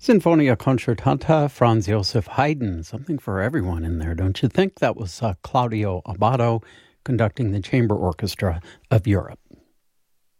Sinfonia Concertanta, Franz Joseph Haydn. Something for everyone in there, don't you think? That was Claudio Abbado conducting the Chamber Orchestra of Europe.